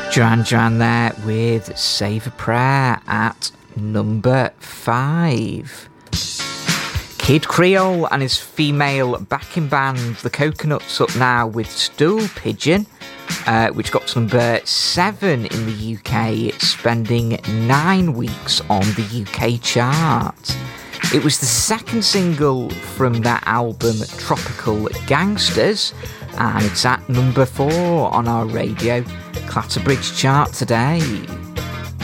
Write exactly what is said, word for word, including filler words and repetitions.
Duran Duran there with Save a Prayer at number five. Kid Creole and his female backing band, The Coconuts, up now with Stool Pigeon, uh, which got to number seven in the U K, spending nine weeks on the U K chart. It was the second single from their album Tropical Gangsters, and it's at number four on our Radio Clatterbridge chart today.